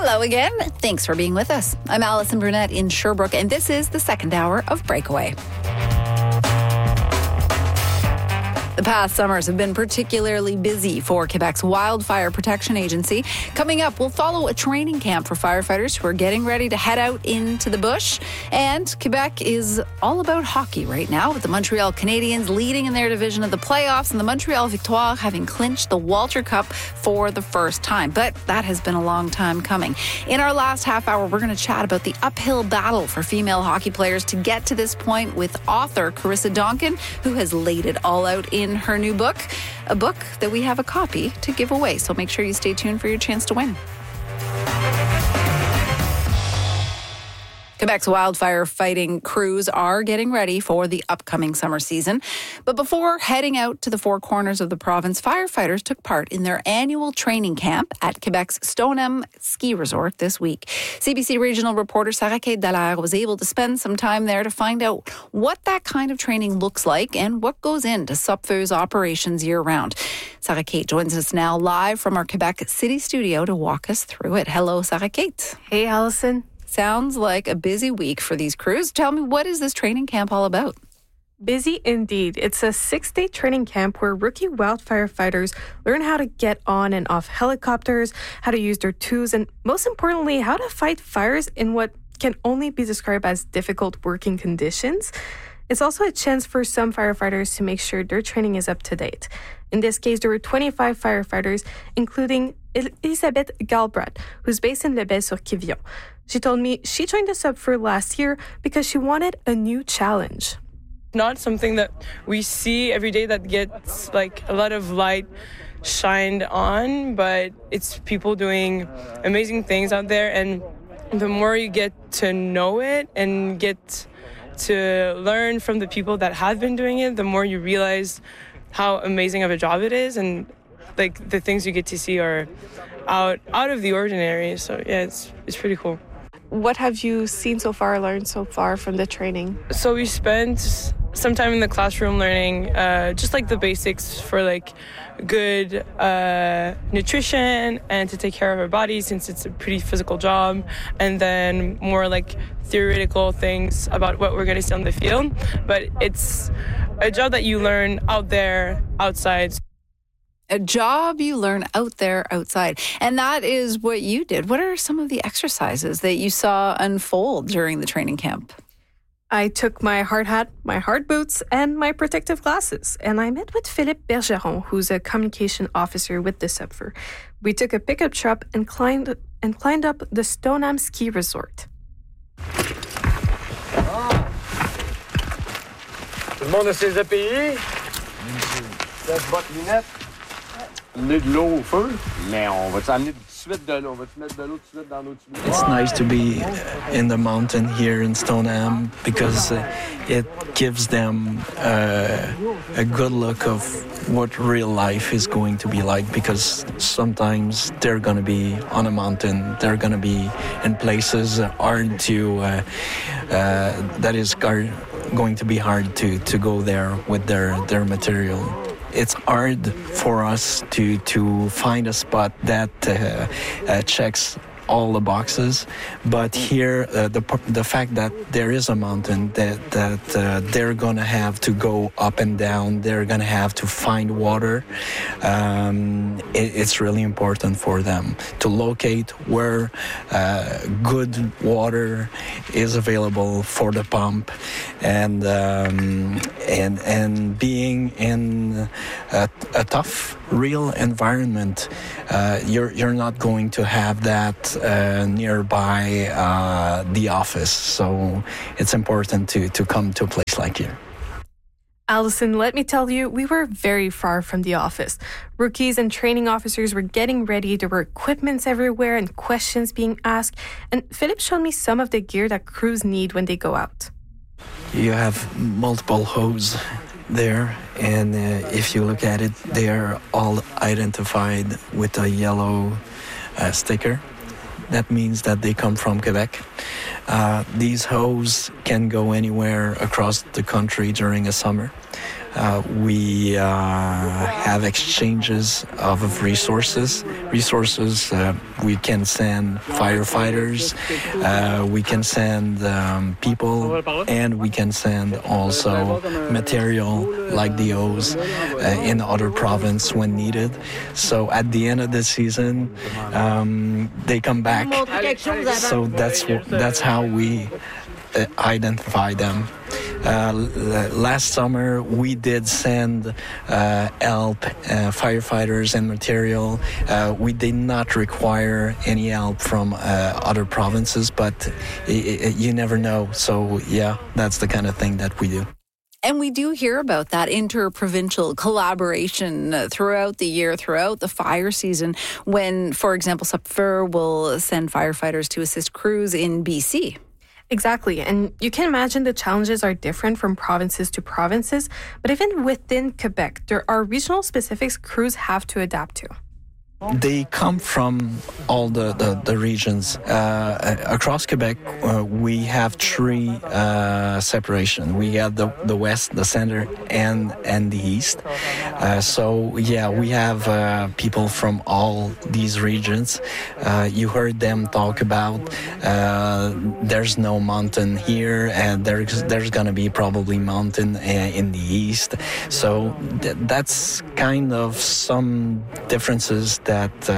Hello again. Thanks for being with us. I'm Allison Brunette in Sherbrooke, and this is the second hour of Breakaway. The past summers have been particularly busy for Quebec's Wildfire Protection Agency. Coming up, we'll follow a training camp for firefighters who are getting ready to head out into the bush. And Quebec is all about hockey right now, with the Montreal Canadiens leading in their division of the playoffs and the Montreal Victoire having clinched the Walter Cup for the first time. But that has been a long time coming. In our last half hour, we're going to chat about the uphill battle for female hockey players to get to this point with author Carissa Donkin, who has laid it all out in her new book, a book that we have a copy to give away. So make sure you stay tuned for your chance to win. Quebec's wildfire fighting crews are getting ready for the upcoming summer season. But before heading out to the four corners of the province, firefighters took part in their annual training camp at Quebec's Stoneham Ski Resort this week. CBC regional reporter Sarah-Kate Dallaire was able to spend some time there to find out what that kind of training looks like and what goes into Supfeu's operations year-round. Sarah-Kate joins us now live from our Quebec City studio to walk us through it. Hello, Sarah-Kate. Hey, Allison. Sounds like a busy week for these crews. Tell me, what is this training camp all about? Busy indeed. It's a 6-day training camp where rookie wildfire fighters learn how to get on and off helicopters, how to use their tools, and most importantly, how to fight fires in what can only be described as difficult working conditions. It's also a chance for some firefighters to make sure their training is up to date. In this case, there were 25 firefighters, including Elisabeth Galbraith, who's based in Lebel-sur-Quivillon. She told me she joined the Supfeu last year because she wanted a new challenge. Not something that we see every day that gets like a lot of light shined on, but it's people doing amazing things out there. And the more you get to know it and get to learn from the people that have been doing it, the more you realize how amazing of a job it is, and like the things you get to see are out of the ordinary. So yeah, it's pretty cool. What have you seen so far, learned so far from the training? So we spent some time in the classroom learning just like the basics for like good nutrition and to take care of our bodies, since it's a pretty physical job, and then more like theoretical things about what we're going to see on the field. But it's a job that you learn out there, outside. A job you learn out there, outside. And that is what you did. What are some of the exercises that you saw unfold during the training camp? I took my hard hat, my hard boots, and my protective glasses, and I met with Philippe Bergeron, who's a communication officer with the Supfeu. We took a pickup truck and climbed up the Stoneham Ski Resort. Tout le monde a ses API. Cette botte lunette. Amener de l'eau au feu, mais on va t'amener tout de suite de l'eau. On va te mettre de l'eau tout de suite dans nos tubes. It's nice to be in the mountain here in Stoneham because it gives them a good look of what real life is going to be like, because sometimes they're going to be on a mountain, they're going to be in places hard to, that is going to be hard to go there with their material. It's hard for us to find a spot that checks all the boxes, but here the fact that there is a mountain that they're gonna have to go up and down, they're gonna have to find water. It's really important for them to locate where good water is available for the pump, and being in a tough, real environment, you're not going to have that nearby the office. So it's important to come to a place like here. Allison, let me tell you, we were very far from the office. Rookies and training officers were getting ready. There were equipments everywhere and questions being asked. And Philip showed me some of the gear that crews need when they go out. You have multiple hoses there, and if you look at it, they are all identified with a yellow sticker. That means that they come from Quebec. These hoses can go anywhere across the country during the summer. We have exchanges of resources. We can send firefighters, we can send people, and we can send also material like the hose in other province when needed. So at the end of the season, they come back. So that's how we identify them. Last summer, we did send help, firefighters and material. We did not require any help from other provinces, but you never know. So, yeah, that's the kind of thing that we do. And we do hear about that interprovincial collaboration throughout the year, throughout the fire season, when, for example, SUPFER will send firefighters to assist crews in BC. Exactly. And you can imagine the challenges are different from provinces to provinces, but even within Quebec, there are regional specifics crews have to adapt to. They come from all the regions. Across Quebec, we have three separation. We have the west, the center, and the east. So, yeah, we have people from all these regions. You heard them talk about there's no mountain here, and there's going to be probably mountain in the east. So that's kind of some differences that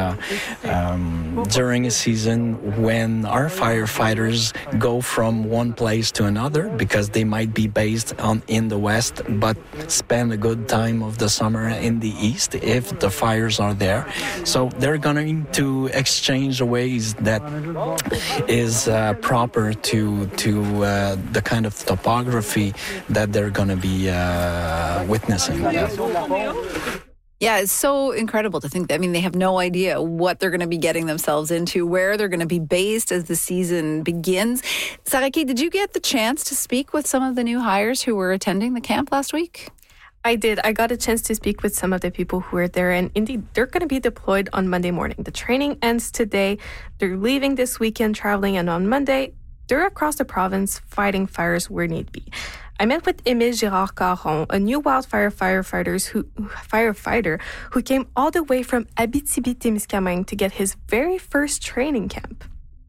during a season when our firefighters go from one place to another, because they might be based in the west but spend a good time of the summer in the east if the fires are there. So they're going to exchange ways that is proper to the kind of topography that they're going to be witnessing. Yeah, it's so incredible to think that. I mean, they have no idea what they're going to be getting themselves into, where they're going to be based as the season begins. Saraki, did you get the chance to speak with some of the new hires who were attending the camp last week? I did. I got a chance to speak with some of the people who were there, and indeed, they're going to be deployed on Monday morning. The training ends today. They're leaving this weekend, traveling, and on Monday, they're across the province fighting fires where need be. I met with Émile Girard-Caron, a new wildfire firefighter who came all the way from Abitibi-Témiscamingue to get his very first training camp.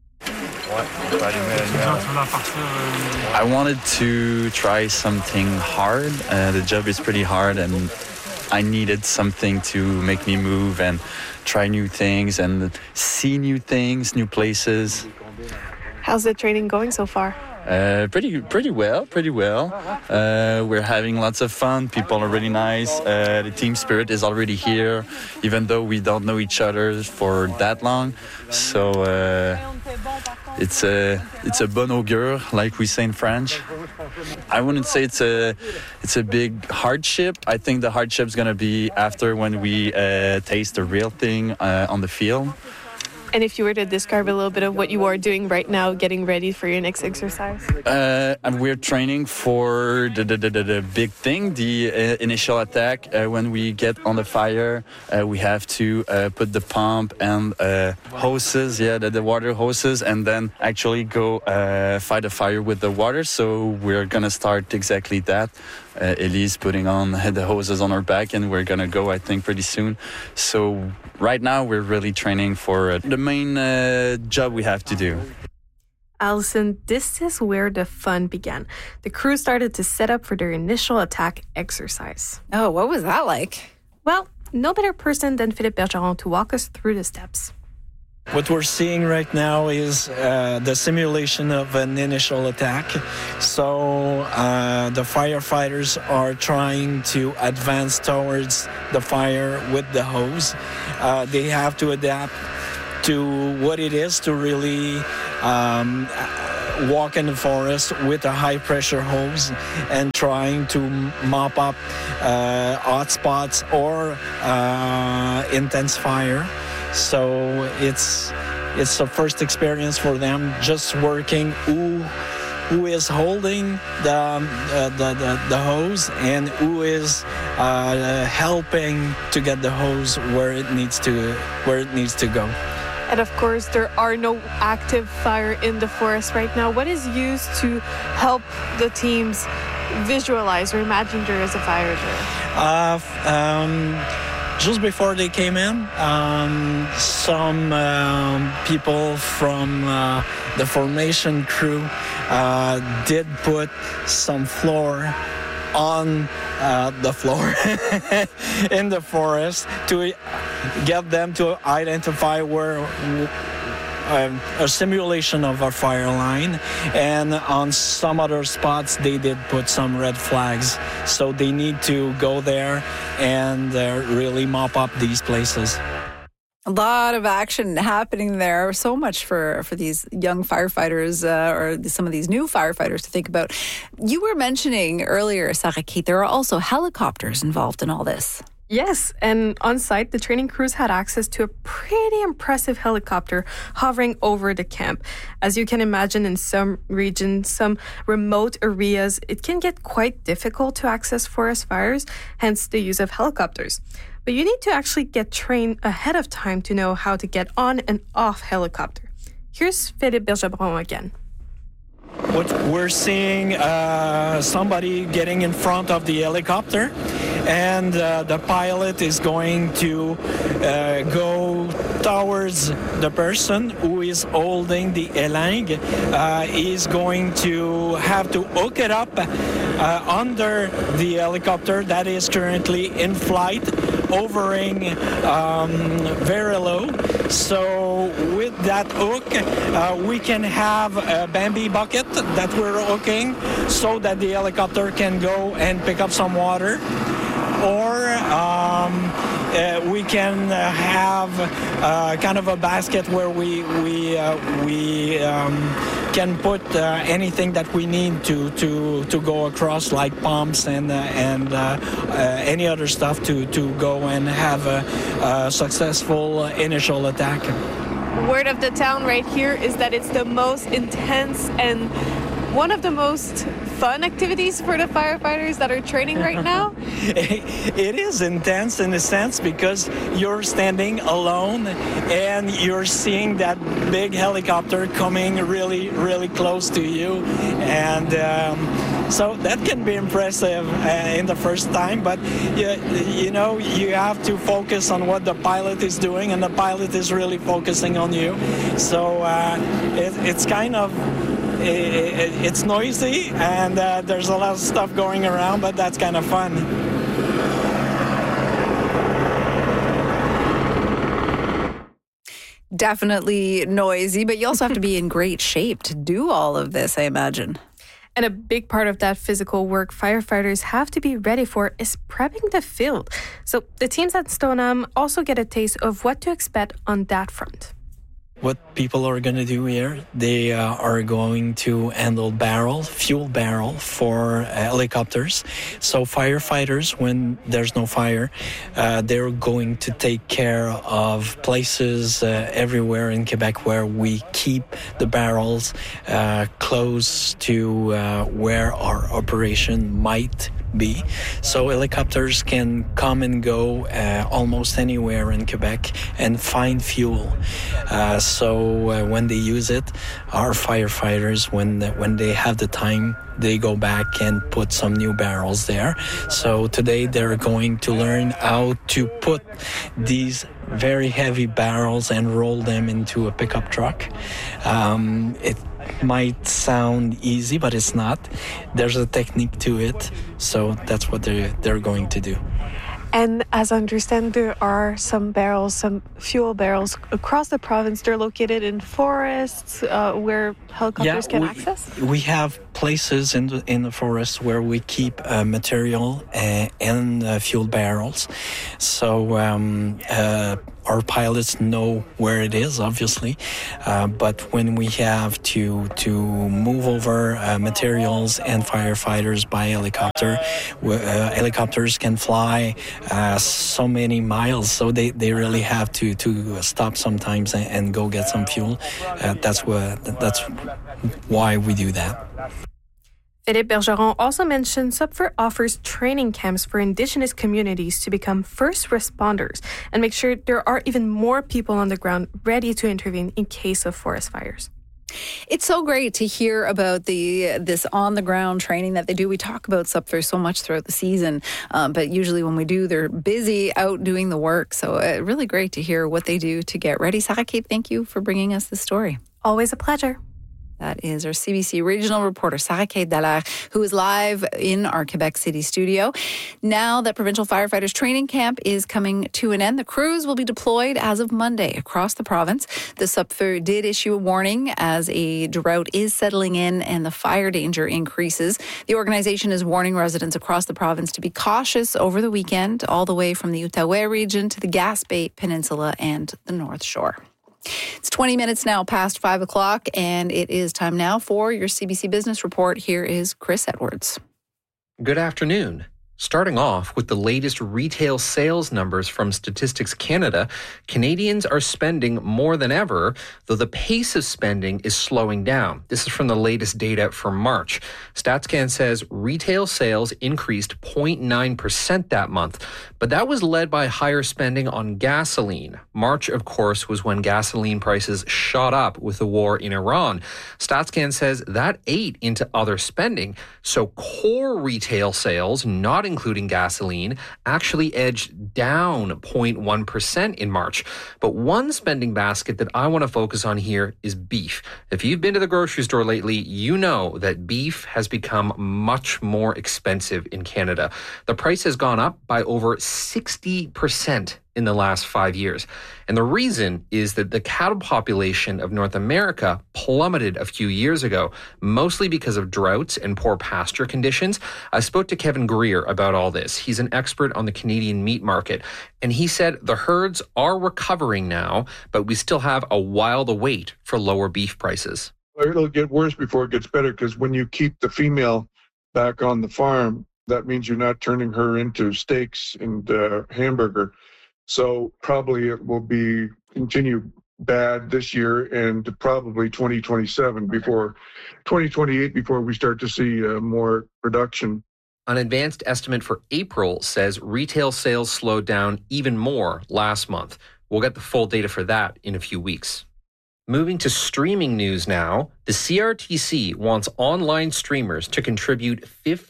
I wanted to try something hard. The job is pretty hard, and I needed something to make me move and try new things and see new things, new places. How's the training going so far? Pretty well. We're having lots of fun. People are really nice. The team spirit is already here, even though we don't know each other for that long. So it's a bon augure, like we say in French. I wouldn't say it's a big hardship. I think the hardship's gonna be after when we taste the real thing on the field. And if you were to describe a little bit of what you are doing right now, getting ready for your next exercise? We're training for the big thing, the initial attack. When we get on the fire, we have to put the pump and hoses, the water hoses, and then actually go fight a fire with the water. So we're going to start exactly that. Elise putting on the hoses on her back, and we're going to go, I think, pretty soon. So right now, we're really training for the main job we have to do. Allison, this is where the fun began. The crew started to set up for their initial attack exercise. Oh, what was that like? Well, no better person than Philippe Bergeron to walk us through the steps. What we're seeing right now is the simulation of an initial attack. So the firefighters are trying to advance towards the fire with the hose. They have to adapt to what it is to really walk in the forest with a high-pressure hose and trying to mop up hot spots or intense fire. So it's a first experience for them, just working who is holding the hose and who is helping to get the hose where it needs to go. And of course, there are no active fire in the forest right now. What is used to help the teams visualized or imagined her as a firefighter? Just before they came in, some people from the formation crew did put some floor on the floor in the forest to get them to identify where a simulation of a fire line, and on some other spots they did put some red flags, so they need to go there and really mop up these places. A lot of action happening there. So much for these young firefighters or some of these new firefighters to think about. You were mentioning earlier, Sarah Kate, there are also helicopters involved in all this. Yes, and on site, the training crews had access to a pretty impressive helicopter hovering over the camp. As you can imagine, in some regions, some remote areas, it can get quite difficult to access forest fires, hence the use of helicopters. But you need to actually get trained ahead of time to know how to get on and off helicopter. Here's Philippe Bergeron again. What we're seeing, somebody getting in front of the helicopter, and the pilot is going to go towards the person who is holding the élingue. He's going to have to hook it up under the helicopter that is currently in flight, hovering very low. So with that hook, we can have a Bambi bucket that we're hooking so that the helicopter can go and pick up some water. Or we can have kind of a basket where we can put anything that we need to go across, like pumps and any other stuff to go and have a successful initial attack. Word of the town right here is that it's the most intense and one of the most fun activities for the firefighters that are training right now. It is intense in a sense because you're standing alone and you're seeing that big helicopter coming really, really close to you. And so that can be impressive in the first time, but you know, you have to focus on what the pilot is doing, and the pilot is really focusing on you. So it's kind of, it's noisy and there's a lot of stuff going around, but that's kind of fun. Definitely noisy, but you also have to be in great shape to do all of this, I imagine. And a big part of that physical work firefighters have to be ready for is prepping the field. So the teams at Stoneham also get a taste of what to expect on that front. What people are going to do here, they are going to handle fuel barrel for helicopters. So firefighters, when there's no fire, they're going to take care of places everywhere in Quebec where we keep the barrels close to where our operation might be. So helicopters can come and go almost anywhere in Quebec and find fuel. So when they use it, our firefighters, when they have the time, they go back and put some new barrels there. So today they're going to learn how to put these very heavy barrels and roll them into a pickup truck. It might sound easy, but it's not. There's a technique to it, so that's what they're going to do. And as I understand, there are some barrels, some fuel barrels across the province. They're located in forests where helicopters can access? We have places in the forest where we keep material and fuel barrels. So our pilots know where it is, obviously, but when we have to move over materials and firefighters by helicopter, helicopters can fly so many miles, so they really have to stop sometimes and go get some fuel. That's why we do that. Philippe Bergeron also mentioned Supfer offers training camps for Indigenous communities to become first responders and make sure there are even more people on the ground ready to intervene in case of forest fires. It's so great to hear about this on-the-ground training that they do. We talk about Supfer so much throughout the season, but usually when we do, they're busy out doing the work. So really great to hear what they do to get ready. Sarah Kate, thank you for bringing us this story. Always a pleasure. That is our CBC regional reporter, Sarah Kate Dallaire, who is live in our Quebec City studio. Now that Provincial Firefighters Training Camp is coming to an end, the crews will be deployed as of Monday across the province. The Supfer did issue a warning as a drought is settling in and the fire danger increases. The organization is warning residents across the province to be cautious over the weekend, all the way from the Outaouais region to the Gaspé Peninsula and the North Shore. It's 20 minutes now past 5 o'clock, and it is time now for your CBC Business Report. Here is Chris Edwards. Good afternoon. Starting off with the latest retail sales numbers from Statistics Canada, Canadians are spending more than ever, though the pace of spending is slowing down. This is from the latest data for March. StatsCan says retail sales increased 0.9% that month, but that was led by higher spending on gasoline. March, of course, was when gasoline prices shot up with the war in Iran. StatsCan says that ate into other spending, so core retail sales, not including gasoline, actually edged down 0.1% in March. But one spending basket that I want to focus on here is beef. If you've been to the grocery store lately, you know that beef has become much more expensive in Canada. The price has gone up by over 60% in the last 5 years. And the reason is that the cattle population of North America plummeted a few years ago, mostly because of droughts and poor pasture conditions. I spoke to Kevin Greer about all this. He's an expert on the Canadian meat market, and he said the herds are recovering now, but we still have a while to wait for lower beef prices. It'll get worse before it gets better, because when you keep the female back on the farm, that means you're not turning her into steaks and hamburger. So probably it will continue bad this year and probably 2027 before 2028 before we start to see more production. An advanced estimate for April says retail sales slowed down even more last month. We'll get the full data for that in a few weeks. Moving to streaming news now, the CRTC wants online streamers to contribute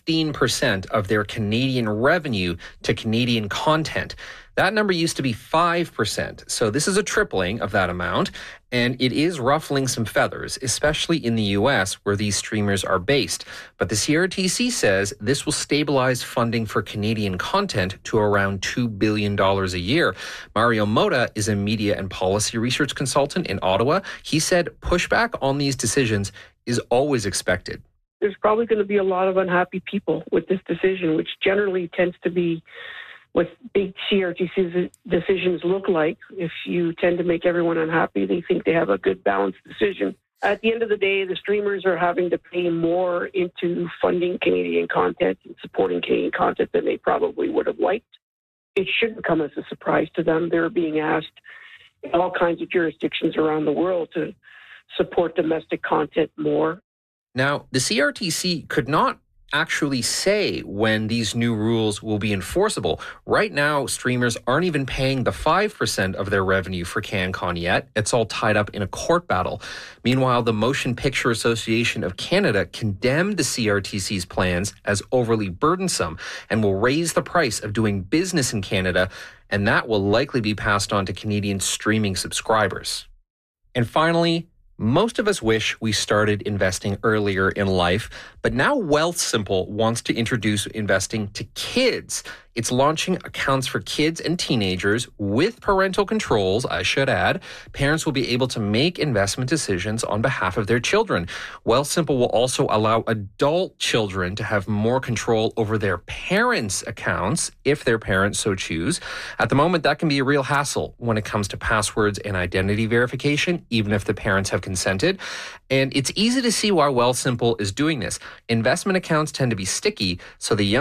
15% of their Canadian revenue to Canadian content. That number used to be 5%, so this is a tripling of that amount, and it is ruffling some feathers, especially in the U.S., where these streamers are based. But the CRTC says this will stabilize funding for Canadian content to around $2 billion a year. Mario Mota is a media and policy research consultant in Ottawa. He said pushback on these decisions is always expected. There's probably going to be a lot of unhappy people with this decision, which generally tends to be what big CRTC decisions look like. If you tend to make everyone unhappy, they think they have a good balanced decision. At the end of the day, the streamers are having to pay more into funding Canadian content and supporting Canadian content than they probably would have liked. It shouldn't come as a surprise to them. They're being asked in all kinds of jurisdictions around the world to support domestic content more. Now, the CRTC could not actually say when these new rules will be enforceable. Right now, streamers aren't even paying the 5% of their revenue for CanCon yet. It's all tied up in a court battle. Meanwhile, the Motion Picture Association of Canada condemned the CRTC's plans as overly burdensome and will raise the price of doing business in Canada, and that will likely be passed on to Canadian streaming subscribers. And finally, most of us wish we started investing earlier in life, but now Wealthsimple wants to introduce investing to kids. It's launching accounts for kids and teenagers with parental controls, I should add. Parents will be able to make investment decisions on behalf of their children. Wealthsimple will also allow adult children to have more control over their parents' accounts if their parents so choose. At the moment, that can be a real hassle when it comes to passwords and identity verification, even if the parents have consented. And it's easy to see why Wealthsimple is doing this. Investment accounts tend to be sticky, so the young